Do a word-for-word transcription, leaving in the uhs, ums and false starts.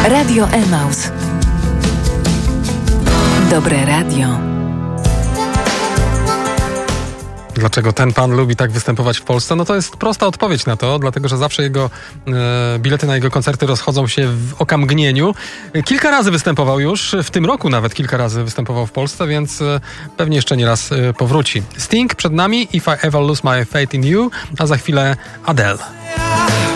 Radio Emaus. Dobre radio. Dlaczego ten pan lubi tak występować w Polsce? No to jest prosta odpowiedź na to, dlatego że zawsze jego e, bilety na jego koncerty rozchodzą się w okamgnieniu. Kilka razy występował już, w tym roku nawet kilka razy występował w Polsce, więc e, pewnie jeszcze nie raz e, powróci. Sting przed nami, If I Ever Lose My Faith in You, a za chwilę Adele.